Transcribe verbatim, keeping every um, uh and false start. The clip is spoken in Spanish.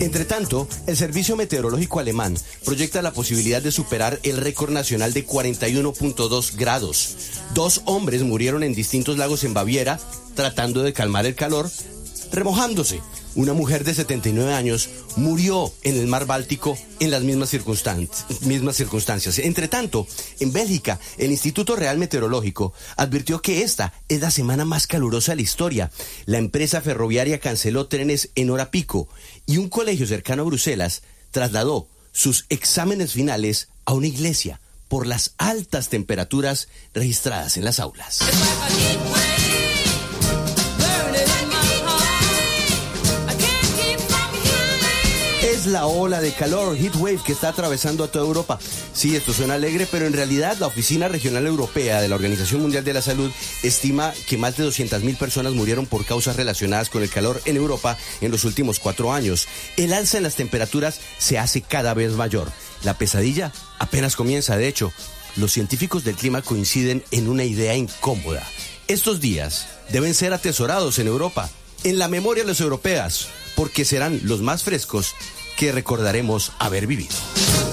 Entre tanto, el Servicio Meteorológico Alemán proyecta la posibilidad de superar el récord nacional de cuarenta y uno punto dos grados. Dos hombres murieron en distintos lagos en Baviera tratando de calmar el calor, remojándose. Una mujer de setenta y nueve años murió en el mar Báltico en las mismas circunstancias. mismas circunstancias. Entre tanto, en Bélgica, el Instituto Real Meteorológico advirtió que esta es la semana más calurosa de la historia. La empresa ferroviaria canceló trenes en hora pico y un colegio cercano a Bruselas trasladó sus exámenes finales a una iglesia por las altas temperaturas registradas en las aulas. Es la ola de calor, heat wave, que está atravesando a toda Europa. Sí, esto suena alegre, pero en realidad la Oficina Regional Europea de la Organización Mundial de la Salud estima que más de doscientas mil personas murieron por causas relacionadas con el calor en Europa en los últimos cuatro años. El alza en las temperaturas se hace cada vez mayor. La pesadilla apenas comienza, de hecho. Los científicos del clima coinciden en una idea incómoda. Estos días deben ser atesorados en Europa, en la memoria de los europeos, porque serán los más frescos que recordaremos haber vivido.